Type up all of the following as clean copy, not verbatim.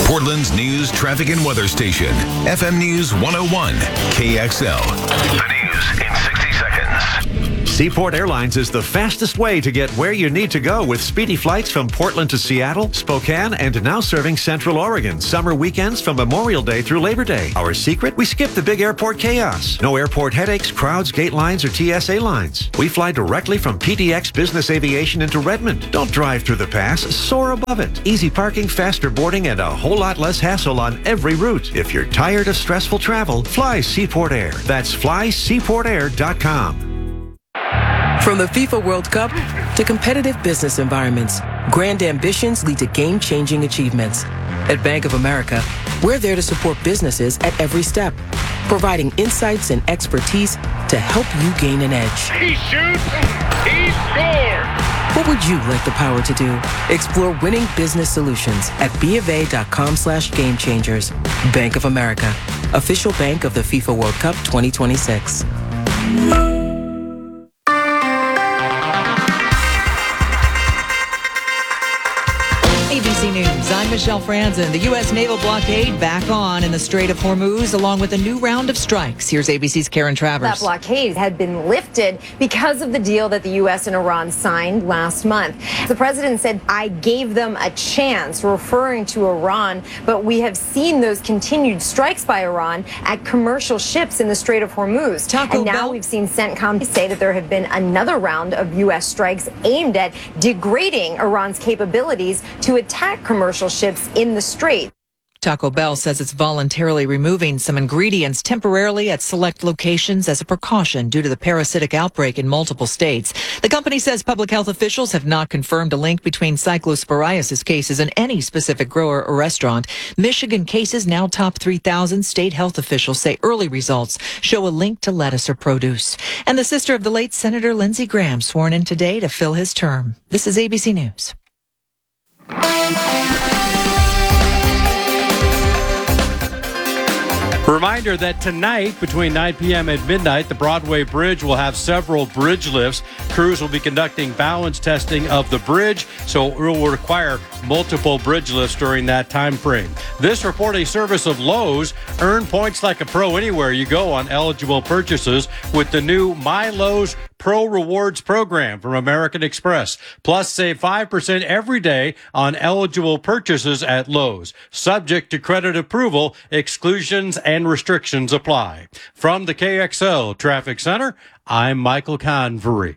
Portland's news, traffic, and weather station. FM News 101, KXL. The news in 60 seconds. Seaport Airlines is the fastest way to get where you need to go with speedy flights from Portland to Seattle, Spokane, and now serving Central Oregon. Summer weekends from Memorial Day through Labor Day. Our secret? We skip the big airport chaos. No airport headaches, crowds, gate lines, or TSA lines. We fly directly from PDX Business Aviation into Redmond. Don't drive through the pass, soar above it. Easy parking, faster boarding, and a whole lot less hassle on every route. If you're tired of stressful travel, fly Seaport Air. That's flyseaportair.com. From the FIFA World Cup to competitive business environments, grand ambitions lead to game-changing achievements. At Bank of America, we're there to support businesses at every step, providing insights and expertise to help you gain an edge. He shoots, he scores! What would you like the power to do? Explore winning business solutions at BofA.com/gamechangers. Bank of America, official bank of the FIFA World Cup 2026. ABC News, I'm Michelle Franzen. The U.S. naval blockade back on in the Strait of Hormuz, along with a new round of strikes. Here's ABC's Karen Travers. That blockade had been lifted because of the deal that the U.S. and Iran signed last month. The president said, I gave them a chance, referring to Iran, but we have seen those continued strikes by Iran at commercial ships in the Strait of Hormuz. And now we've seen CENTCOM say that there have been another round of U.S. strikes aimed at degrading Iran's capabilities to attack commercial ships in the strait. Taco Bell says it's voluntarily removing some ingredients temporarily at select locations as a precaution due to the parasitic outbreak in multiple states. The company says public health officials have not confirmed a link between cyclosporiasis cases and any specific grower or restaurant. Michigan cases now top 3,000. State health officials say early results show a link to lettuce or produce. And the sister of the late Senator Lindsey Graham sworn in today to fill his term. This is ABC News. Reminder that tonight, between 9 p.m. and midnight, the Broadway Bridge will have several bridge lifts. Crews will be conducting balance testing of the bridge, so it will require multiple bridge lifts during that time frame. This report a service of Lowe's. Earn points like a pro anywhere you go on eligible purchases with the new My Lowe's Pro Rewards program from American Express. Plus, save 5% every day on eligible purchases at Lowe's. Subject to credit approval, exclusions and restrictions apply. From the KXL Traffic Center, I'm Michael Convery.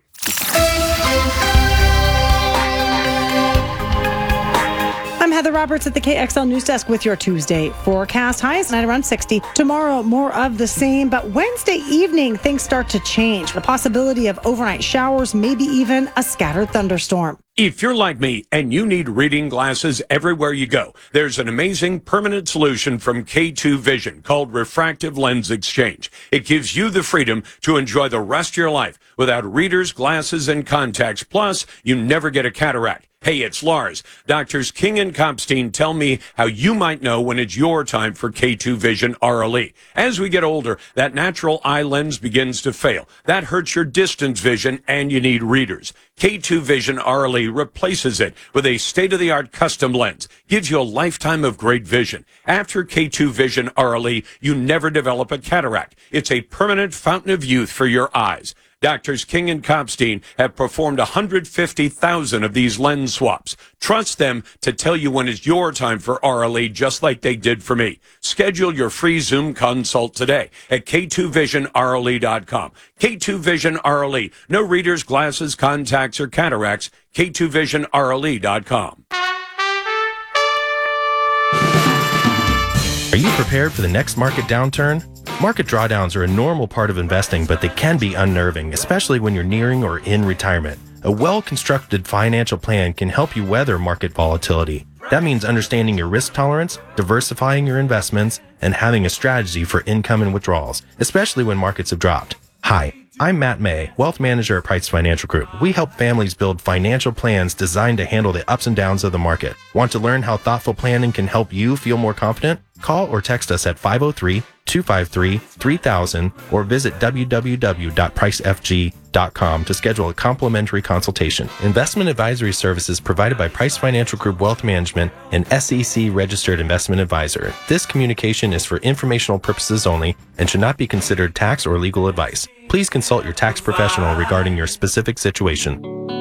I'm Heather Roberts at the KXL News Desk with your Tuesday forecast. Highs tonight around 60. Tomorrow, more of the same. But Wednesday evening, things start to change. The possibility of overnight showers, maybe even a scattered thunderstorm. If you're like me and you need reading glasses everywhere you go, there's an amazing permanent solution from K2 Vision called Refractive Lens Exchange. It gives you the freedom to enjoy the rest of your life without readers, glasses, and contacts. Plus, you never get a cataract. Hey, it's Lars. Doctors King and Kopstein tell me how you might know when it's your time for K2 Vision RLE. As we get older, that natural eye lens begins to fail. That hurts your distance vision, and you need readers. K2 Vision RLE replaces it with a state-of-the-art custom lens. Gives you a lifetime of great vision. After K2 Vision RLE, you never develop a cataract. It's a permanent fountain of youth for your eyes. Doctors King and Kopstein have performed 150,000 of these lens swaps. Trust them to tell you when it's your time for RLE, just like they did for me. Schedule your free Zoom consult today at K2VisionRLE.com. K2 Vision RLE. No readers, glasses, contacts, or cataracts. K2VisionRLE.com. Are you prepared for the next market downturn? Market drawdowns are a normal part of investing, but they can be unnerving, especially when you're nearing or in retirement. A well-constructed financial plan can help you weather market volatility. That means understanding your risk tolerance, diversifying your investments, and having a strategy for income and withdrawals, especially when markets have dropped. Hi, I'm Matt May, Wealth Manager at Price Financial Group. We help families build financial plans designed to handle the ups and downs of the market. Want to learn how thoughtful planning can help you feel more confident? Call or text us at 503-2 253-3000 or visit www.pricefg.com to schedule a complimentary consultation. Investment advisory services provided by Price Financial Group Wealth Management, an SEC-registered investment advisor. This communication is for informational purposes only and should not be considered tax or legal advice. Please consult your tax professional regarding your specific situation.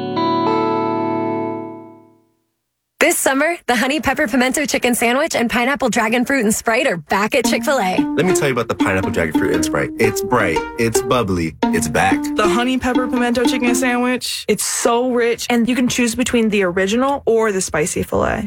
This summer, the Honey Pepper Pimento Chicken Sandwich and Pineapple Dragon Fruit and Sprite are back at Chick-fil-A. Let me tell you about the Pineapple Dragon Fruit and Sprite. It's bright, it's bubbly, it's back. The Honey Pepper Pimento Chicken Sandwich, it's so rich, and you can choose between the original or the spicy filet.